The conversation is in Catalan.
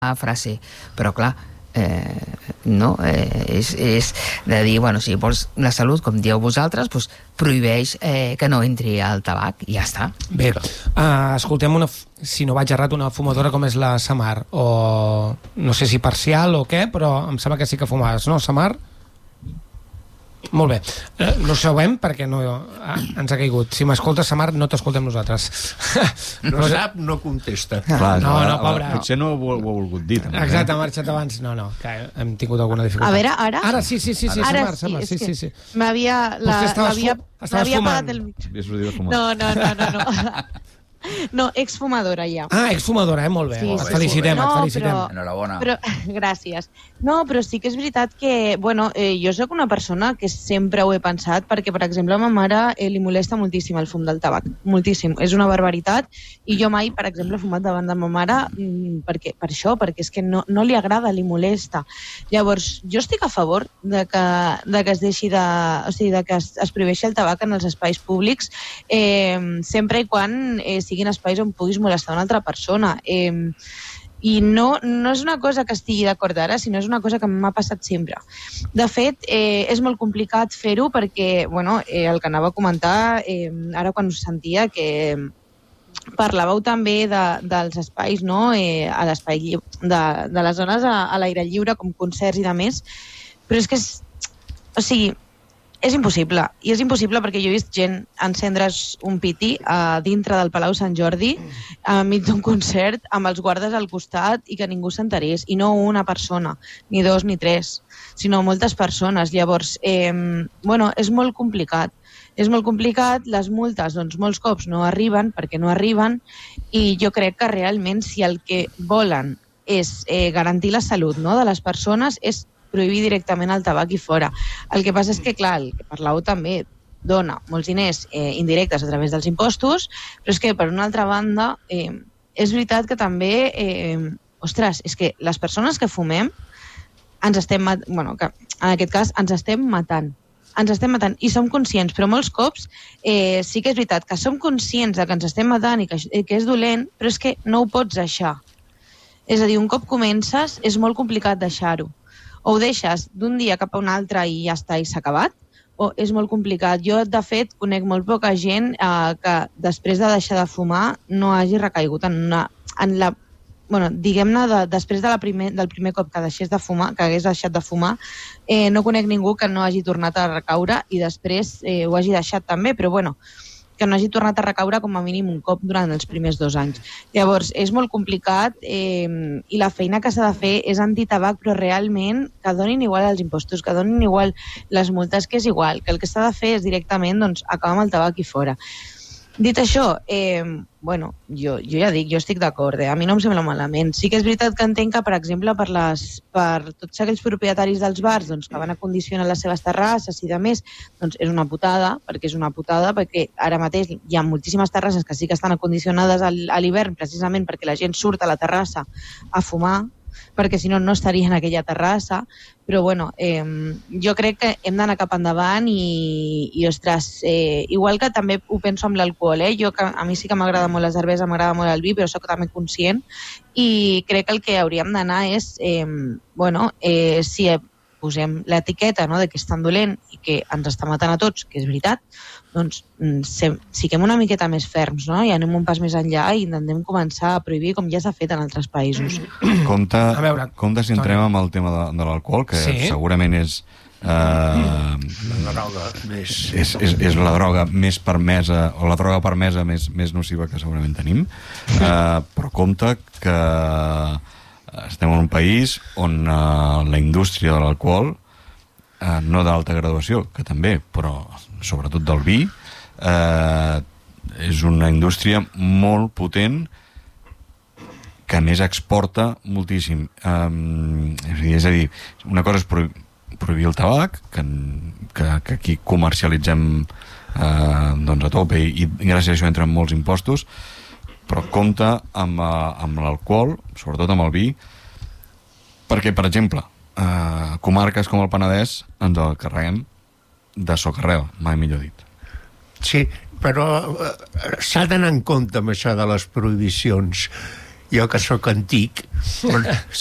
frase, però clar, no, és de dir, bueno, si vols la salut, com dieu vosaltres, doncs prohibeix que no entri el tabac i ja està. Bé, escoltem si no vaig errat, una fumadora com és la Samar, o no sé si parcial o què, però em sembla que sí que fumaves, no, Samar? Molt bé, no sabem perquè no, ens ha caigut. Si m'escoltes, Samar, no t'escoltem nosaltres. No sap, no contesta. Clar, no, pobra. Potser no ho ha volgut dir, també. Exacte, ha marxat abans. No, que hem tingut alguna dificultat. A veure, ara? Ara sí, Ara Samar, sí. M'havia fumant. apagat el micro. No. No, exfumadora ja. Exfumadora, molt bé. Sí, et felicitem. Enhorabona. Però, gràcies. No, però sí que és veritat que, bueno, jo sóc una persona que sempre ho he pensat, perquè, per exemple, a ma mare li molesta moltíssim el fum del tabac. Moltíssim. És una barbaritat. I jo mai, per exemple, he fumat davant de ma mare perquè és que no li agrada, li molesta. Llavors, jo estic a favor de que es deixi o sigui, de que es prohibeixi el tabac en els espais públics, sempre i quan siguin espais on puguis molestar una altra persona. I no és una cosa que estigui d'acord ara, sinó és una cosa que m'ha passat sempre. De fet, és molt complicat fer-ho perquè, bueno, el que anava a comentar, ara quan us sentia, que parlàveu també dels espais, no? A l'espai de les zones a l'aire lliure, com concerts i de més, però és que és impossible, i és impossible perquè jo he vist gent encendre's un piti a dintre del Palau Sant Jordi enmig d'un concert amb els guardes al costat i que ningú s'enterés, i no una persona, ni dos ni tres, sinó moltes persones. Llavors, bueno, és molt complicat. És molt complicat, les multes doncs molts cops no arriben perquè no arriben, i jo crec que realment si el que volen és garantir la salut, no, de les persones, és prohibir directament el tabac i fora. El que passa és que, clar, el que parlàveu també dona molts diners indirectes a través dels impostos, però és que, per una altra banda, és veritat que també, ostres, és que les persones que fumem ens estem bueno, que en aquest cas ens estem matant. Ens estem matant i som conscients, però molts cops sí que és veritat que som conscients de que ens estem matant i que és dolent, però és que no ho pots deixar. És a dir, un cop comences és molt complicat deixar-ho. O ho deixes d'un dia cap a un altre i ja està, i s'ha acabat, o és molt complicat. Jo, de fet, conec molt poca gent que després de deixar de fumar no hagi recaigut bueno, diguem-ne, després del primer cop que deixés de fumar, que hagués deixat de fumar, no conec ningú que no hagi tornat a recaure i després ho hagi deixat també, però bueno, que no hagi tornat a recaure com a mínim un cop durant els primers 2 anys. Llavors, és molt complicat i la feina que s'ha de fer és antitabac, però realment que donin igual els impostos, que donin igual les multes, que és igual, que el que s'ha de fer és directament acabar amb el tabac i fora. Dit això, bueno, jo ja dic, jo estic d'acord, a mi no em sembla malament. Sí que és veritat que entenc que, per exemple, per tots aquells propietaris dels bars que van a condicionar les seves terrasses i de més, doncs és una putada, perquè ara mateix hi ha moltíssimes terrasses que sí que estan acondicionades a l'hivern, precisament perquè la gent surt a la terrassa a fumar, perquè si no, no estaria en aquella terrassa, però bueno, jo crec que hem d'anar cap endavant i ostres, igual que també ho penso amb l'alcohol, a mi sí que m'agrada molt la cervesa, m'agrada molt el vi, però sóc també conscient, i crec que el que hauríem d'anar és, bueno, si posem l'etiqueta de que és tan dolent i que ens està matant a tots, que és veritat, doncs siguem una miqueta més ferms, no? I anem un pas més enllà i intentem començar a prohibir com ja s'ha fet en altres països. Compte si entrem amb el tema de l'alcohol, que segurament és la droga és la droga més permesa, o la droga permesa més nociva que segurament tenim, però compte que estem en un país on la indústria de l'alcohol, no d'alta graduació, que també, però sobretot del vi, és una indústria molt potent que a més exporta moltíssim. És a dir, una cosa és prohibir el tabac, que aquí comercialitzem a tope i gràcies a això entren molts impostos, però compte amb l'alcohol, sobretot amb el vi, perquè, per exemple, comarques com el Penedès ens el carreguem de socarrel, mai millor dit. Sí, però s'ha d'anar en compte amb això de les prohibicions. jo que sóc antic,